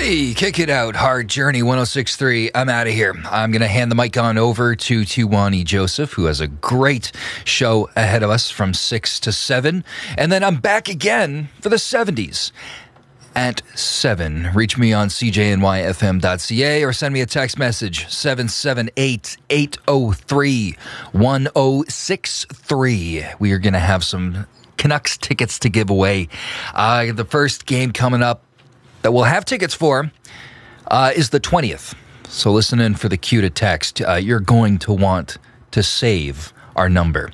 Hey, kick it out. Hard Journey 106.3. I'm out of here. I'm going to hand the mic on over to Tiwani Joseph, who has a great show ahead of us from 6 to 7. And then I'm back again for the 70s at 7. Reach me on cjnyfm.ca or send me a text message, 778-803-1063. We are going to have some Canucks tickets to give away. The first game coming up that we'll have tickets for is the 20th. So listen in for the cue to text. You're going to want to save our number,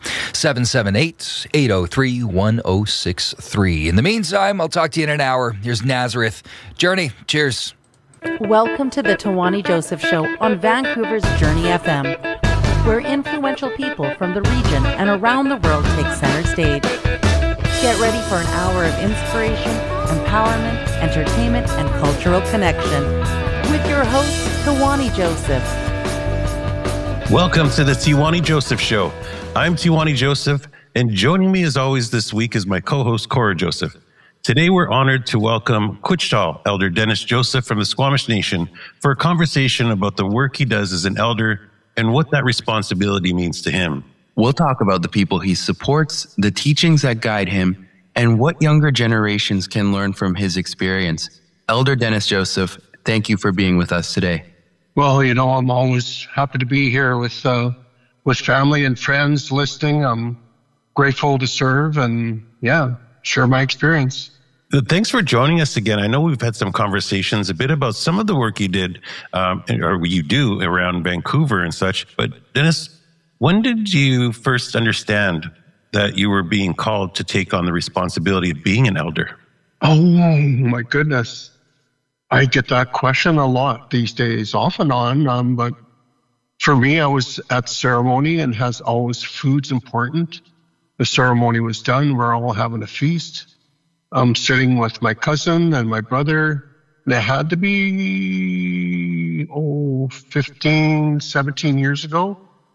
778-803-1063. In the meantime, I'll talk to you in an hour. Here's Nazareth. Journey, cheers. Welcome to the Tiwani Joseph Show on Vancouver's Journey FM, where influential people from the region and around the world take center stage. Get ready for an hour of inspiration, empowerment, entertainment, and cultural connection with your host, Tiwani Joseph. Welcome to the Tiwani Joseph Show. I'm Tiwani Joseph, and joining me as always this week is my co-host, Cora Joseph. Today, we're honored to welcome Couchital Elder Dennis Joseph from the Squamish Nation for a conversation about the work he does as an elder and what that responsibility means to him. We'll talk about the people he supports, the teachings that guide him, and what younger generations can learn from his experience. Elder Dennis Joseph, thank you for being with us today. Well, you know, I'm always happy to be here with family and friends listening. I'm grateful to serve and, share my experience. Thanks for joining us again. I know we've had some conversations a bit about some of the work you did, or you do around Vancouver and such. But Dennis, when did you first understand that you were being called to take on the responsibility of being an elder? Oh, my goodness. I get that question a lot these days, off and on. But for me, I was at ceremony, and has always food's important. The ceremony was done. We're all having a feast. I'm sitting with my cousin and my brother. And it had to be, 15, 17 years ago.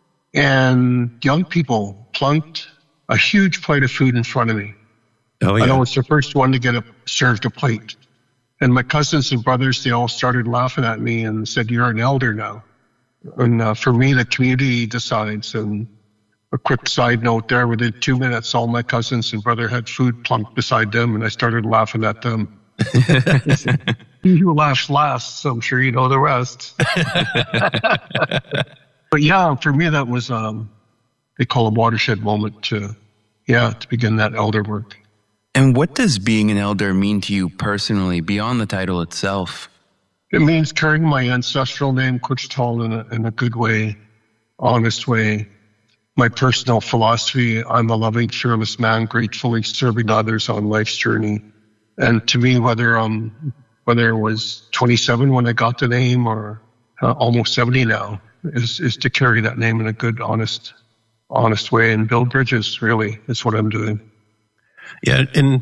And young people plunked a huge plate of food in front of me. Oh, yeah. And I was the first one to get served a plate. And my cousins and brothers, they all started laughing at me and said, "You're an elder now." And for me, the community decides. And a quick side note there, within 2 minutes, all my cousins and brother had food plunked beside them, and I started laughing at them. You laughed last, so I'm sure you know the rest. But yeah, for me, that was, they call a watershed moment to begin that elder work. And what does being an elder mean to you personally, beyond the title itself? It means carrying my ancestral name, Couchital, in a good way, honest way. My personal philosophy, I'm a loving, fearless man, gratefully serving others on life's journey. And to me, whether it was 27 when I got the name or almost 70 now, is to carry that name in a good, honest way and build bridges, really, is what I'm doing. Yeah, and,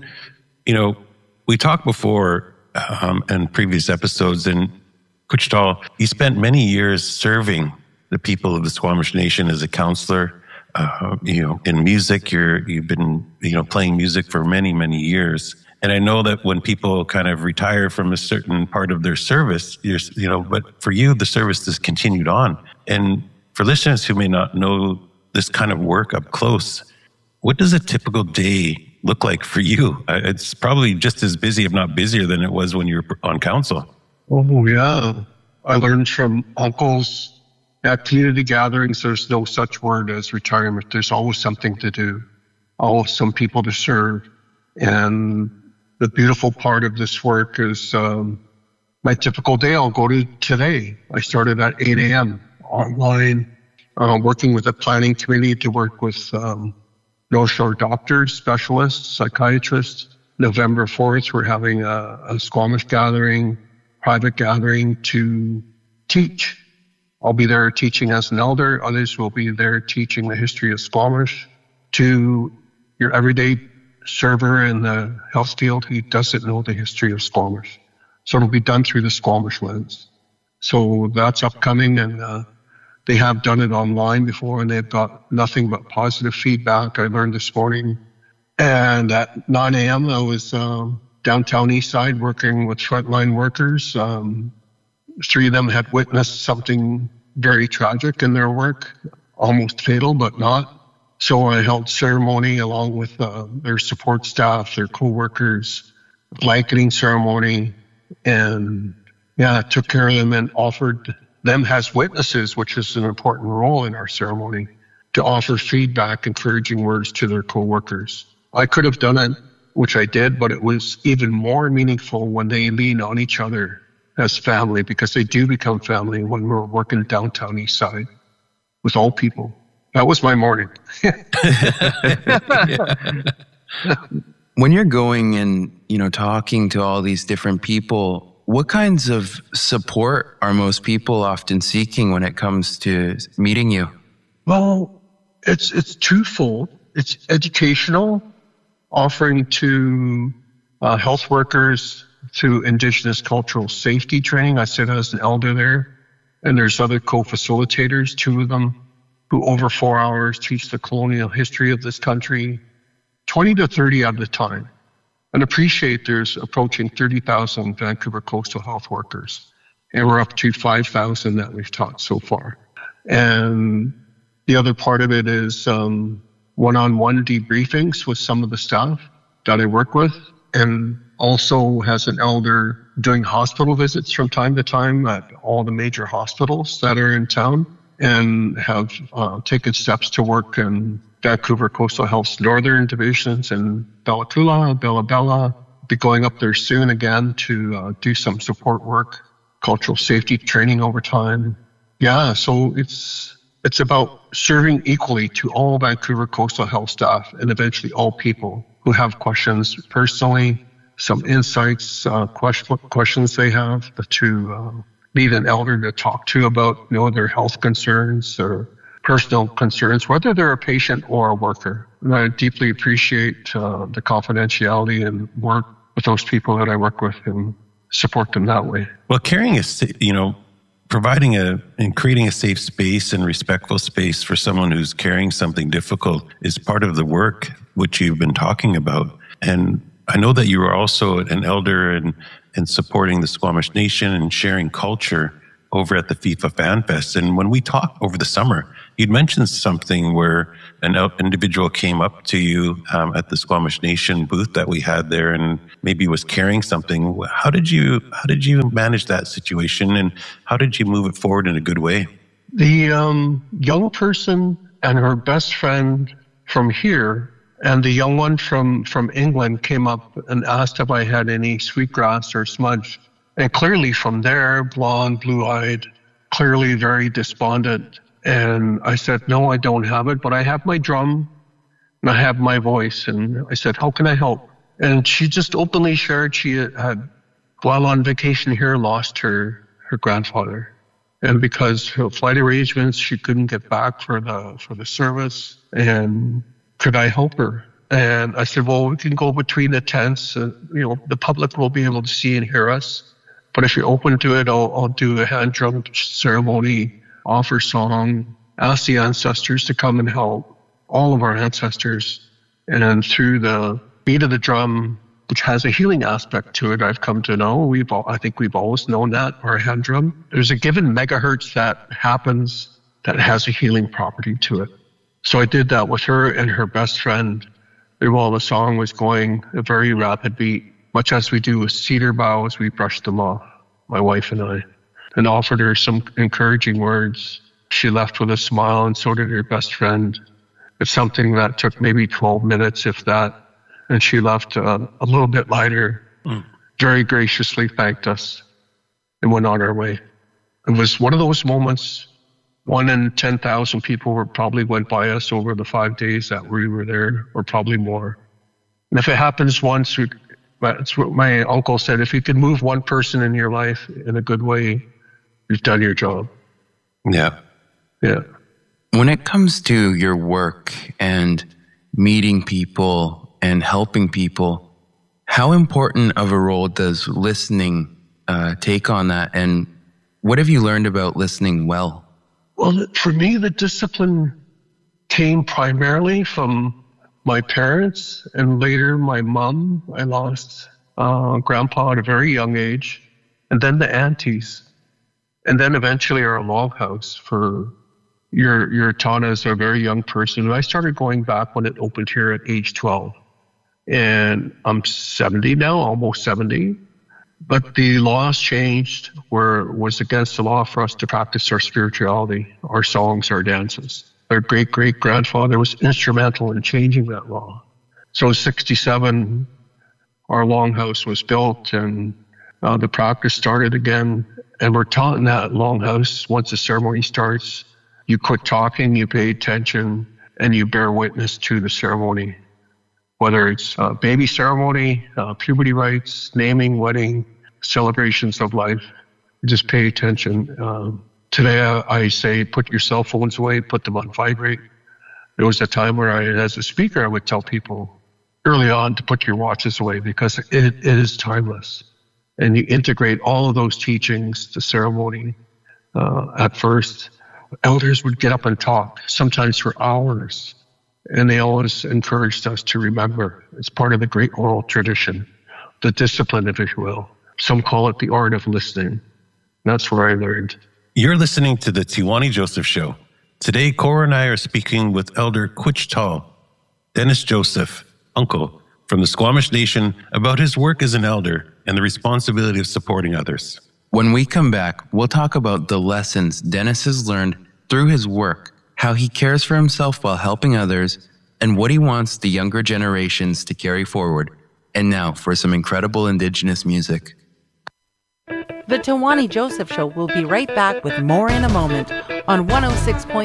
we talked before in previous episodes, and Couchital, you spent many years serving the people of the Squamish Nation as a counselor, in music. You've been, playing music for many, many years. And I know that when people kind of retire from a certain part of their service, but for you, the service has continued on. And for listeners who may not know this kind of work up close, what does a typical day look like for you? It's probably just as busy, if not busier, than it was when you were on council. Oh, yeah. I learned from uncles at community gatherings, there's no such word as retirement. There's always something to do, always some people to serve. And the beautiful part of this work is my typical day. I'll go to today. I started at 8 a.m. online, working with a planning committee to work with North Shore doctors, specialists, psychiatrists. November 4th, we're having a Squamish gathering, private gathering to teach. I'll be there teaching as an elder. Others will be there teaching the history of Squamish to your everyday server in the health field who doesn't know the history of Squamish. So it'll be done through the Squamish lens. So that's upcoming, and they have done it online before, and they've got nothing but positive feedback. I learned this morning. And at 9 a.m., I was downtown East Side working with frontline workers. 3 of them had witnessed something very tragic in their work, almost fatal, but not. So I held ceremony along with their support staff, their co-workers, blanketing ceremony, and took care of them and offered them as witnesses, which is an important role in our ceremony, to offer feedback, encouraging words to their co-workers. I could have done it, which I did, but it was even more meaningful when they lean on each other as family, because they do become family when we're working downtown East Side with all people. That was my morning. When you're going and, talking to all these different people, what kinds of support are most people often seeking when it comes to meeting you? Well, it's twofold. It's educational, offering to health workers through Indigenous cultural safety training. I sit as an elder there, and there's other co-facilitators, 2 of them, who over 4 hours teach the colonial history of this country, 20 to 30 at a time. And appreciate there's approaching 30,000 Vancouver coastal health workers, and we're up to 5,000 that we've taught so far. And the other part of it is one-on-one debriefings with some of the staff that I work with, and also has an elder doing hospital visits from time to time at all the major hospitals that are in town, and have taken steps to work in Vancouver Coastal Health's northern divisions in Bella Coola, Bella Bella. Be going up there soon again to do some support work, cultural safety training over time. Yeah, so it's about serving equally to all Vancouver Coastal Health staff and eventually all people who have questions personally, some insights, questions they have to need an elder to talk to about their health concerns or personal concerns, whether they're a patient or a worker. And I deeply appreciate the confidentiality and work with those people that I work with and support them that way. Well, providing and creating a safe space and respectful space for someone who's carrying something difficult is part of the work which you've been talking about. And I know that you are also an elder and supporting the Squamish Nation and sharing culture over at the FIFA Fan Fest. And when we talked over the summer, you'd mentioned something where an individual came up to you at the Squamish Nation booth that we had there and maybe was carrying something. How did you manage that situation, and how did you move it forward in a good way? The young person and her best friend from here and the young one from England came up and asked if I had any sweetgrass or smudge. And clearly from there, blonde, blue-eyed, clearly very despondent. And I said, no, I don't have it, but I have my drum and I have my voice. And I said, how can I help? And she just openly shared she had, while on vacation here, lost her grandfather. And because her flight arrangements, she couldn't get back for the service. And could I help her? And I said, well, we can go between the tents. The public will be able to see and hear us. But if you're open to it, I'll do a hand drum ceremony, offer song, ask the ancestors to come and help, all of our ancestors. And then through the beat of the drum, which has a healing aspect to it, I've come to know, I think we've always known that, our hand drum. There's a given megahertz that happens that has a healing property to it. So I did that with her and her best friend. While the song was going, a very rapid beat, much as we do with cedar boughs, we brushed them off, my wife and I, and offered her some encouraging words. She left with a smile, and so did her best friend. It's something that took maybe 12 minutes, if that, and she left a little bit lighter, very graciously thanked us, and went on our way. It was one of those moments, 1 in 10,000 people probably went by us over the 5 days that we were there, or probably more. And if it happens once, that's what my uncle said, if you can move one person in your life in a good way, you've done your job. Yeah. Yeah. When it comes to your work and meeting people and helping people, how important of a role does listening take on that? And what have you learned about listening well? Well, for me, the discipline came primarily from my parents and later my mom. I lost grandpa at a very young age, and then the aunties, and then eventually our longhouse for your Tana as a very young person. I started going back when it opened here at age 12. And I'm 70 now, almost 70. But the laws changed where it was against the law for us to practice our spirituality, our songs, our dances. Our great-great-grandfather was instrumental in changing that law. So in 67, our longhouse was built and the practice started again. And we're taught in that longhouse, once the ceremony starts, you quit talking, you pay attention, and you bear witness to the ceremony. Whether it's a baby ceremony, puberty rites, naming, wedding, celebrations of life, just pay attention. Today I say put your cell phones away, put them on vibrate. There was a time where as a speaker, I would tell people early on to put your watches away because it is timeless. And you integrate all of those teachings, the ceremony. At first, elders would get up and talk, sometimes for hours. And they always encouraged us to remember. It's part of the great oral tradition, the discipline, if you will. Some call it the art of listening. That's where I learned. You're listening to the Tiwani Joseph Show. Today, Cora and I are speaking with Elder Quichtal, Dennis Joseph, uncle, from the Squamish Nation about his work as an elder and the responsibility of supporting others. When we come back, we'll talk about the lessons Dennis has learned through his work, how he cares for himself while helping others, and what he wants the younger generations to carry forward. And now for some incredible Indigenous music. The Tiwani Joseph Show will be right back with more in a moment on 106.3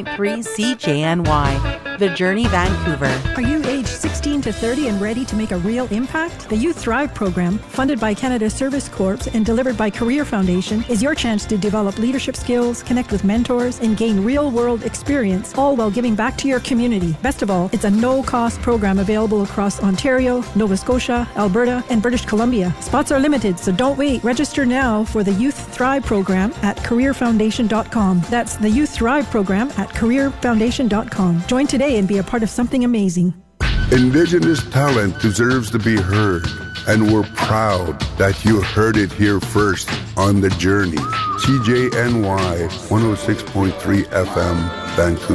CJNY, The Journey, Vancouver. Are you aged 16 to 30 and ready to make a real impact? The Youth Thrive program, funded by Canada Service Corps and delivered by Career Foundation, is your chance to develop leadership skills, connect with mentors, and gain real-world experience, all while giving back to your community. Best of all, it's a no-cost program available across Ontario, Nova Scotia, Alberta, and British Columbia. Spots are limited, so don't wait. Register now for the Youth Thrive program at careerfoundation.com. That's the Youth Thrive program at careerfoundation.com. Join today and be a part of something amazing. Indigenous talent deserves to be heard, and we're proud that you heard it here first on The Journey. CJNY 106.3 FM, Vancouver.